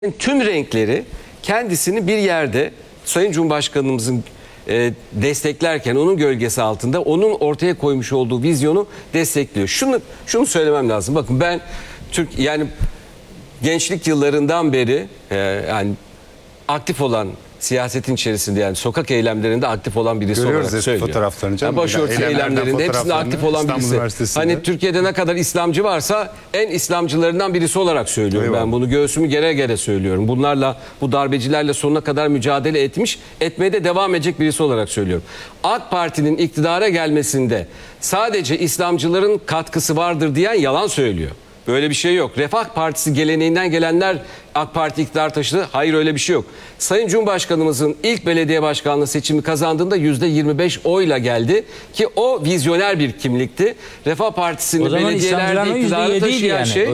tüm renkleri kendisini bir yerde Sayın Cumhurbaşkanımızın desteklerken onun gölgesi altında onun ortaya koymuş olduğu vizyonu destekliyor. Şunu söylemem lazım. Bakın ben yani gençlik yıllarından beri yani aktif olan siyasetin içerisinde, yani sokak eylemlerinde aktif olan birisi olarak söylüyor. Fotoğraflarını canım. Yani başörtüsü eylemlerinde hepsinde aktif olan birisi. Hani Türkiye'de ne kadar İslamcı varsa en İslamcılarından birisi olarak söylüyorum. Eyvallah. Ben bunu göğsümü gere gere söylüyorum. Bunlarla, bu darbecilerle sonuna kadar mücadele etmeye de devam edecek birisi olarak söylüyorum. AK Parti'nin iktidara gelmesinde sadece İslamcıların katkısı vardır diyen yalan söylüyor. Böyle bir şey yok. Refah Partisi geleneğinden gelenler AK Parti iktidar taşıdı. Hayır, öyle bir şey yok. Sayın Cumhurbaşkanımızın ilk belediye başkanlığı seçimi kazandığında %25 oyla geldi ki o vizyoner bir kimlikti. Refah Partisi'nin belediyelerde iktidarı taşıyan yani. Şey o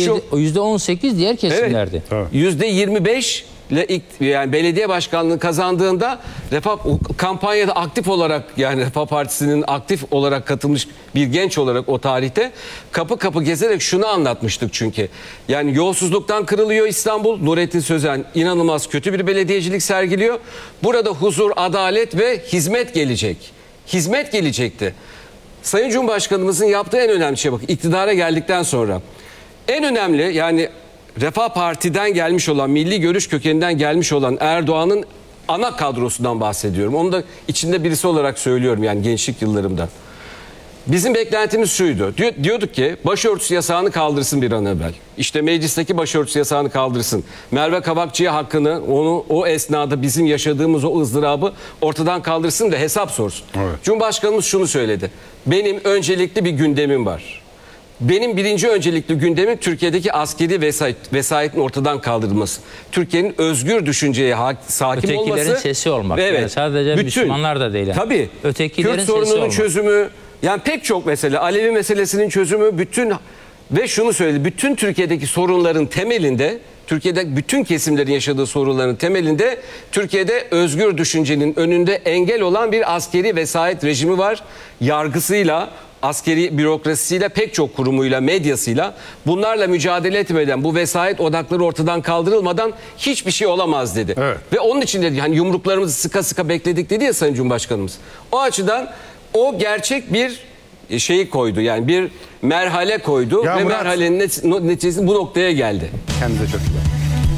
%18 diğer kesimlerdi. Evet. %25 yani belediye başkanlığını kazandığında Refah kampanyada aktif olarak, yani Refah Partisi'nin aktif olarak katılmış bir genç olarak o tarihte kapı kapı gezerek şunu anlatmıştık çünkü. Yani yolsuzluktan kırılıyor İstanbul. Nurettin Sözen inanılmaz kötü bir belediyecilik sergiliyor. Burada huzur, adalet ve hizmet gelecek. Hizmet gelecekti. Sayın Cumhurbaşkanımızın yaptığı en önemli şey, bak, iktidara geldikten sonra en önemli, yani Refah Parti'den gelmiş olan, milli görüş kökeninden gelmiş olan Erdoğan'ın ana kadrosundan bahsediyorum. Onu da içinde birisi olarak söylüyorum, yani gençlik yıllarımdan. Bizim beklentimiz şuydu. Diyorduk ki başörtüsü yasağını kaldırsın bir an evvel. İşte meclisteki başörtüsü yasağını kaldırsın. Merve Kabakçı'ya hakkını, o esnada bizim yaşadığımız o ızdırabı ortadan kaldırsın da hesap sorsun. Evet. Cumhurbaşkanımız şunu söyledi. Benim öncelikli bir gündemim var. Benim birinci öncelikli gündemim Türkiye'deki askeri vesayetin ortadan kaldırılması. Türkiye'nin özgür düşünceye sakin olması. Ötekilerin sesi olmak. Evet. Yani sadece Müslümanlar da değil. Yani. Tabii. Ötekilerin Kürt sorununun olmak. Çözümü, yani pek çok mesele, Alevi meselesinin çözümü, ve şunu söyledi. Bütün Türkiye'deki sorunların temelinde, Türkiye'de bütün kesimlerin yaşadığı sorunların temelinde Türkiye'de özgür düşüncenin önünde engel olan bir askeri vesayet rejimi var. Yargısıyla, askeri bürokrasisiyle, pek çok kurumuyla, medyasıyla, bunlarla mücadele etmeden, bu vesayet odakları ortadan kaldırılmadan hiçbir şey olamaz dedi. Evet. Ve onun için dedi, hani yumruklarımızı sıka sıka bekledik dedi ya Sayın Cumhurbaşkanımız. O açıdan o gerçek bir şeyi koydu, yani bir merhale koydu ve merhalenin neticesinde bu noktaya geldi. Kendine çok iyi.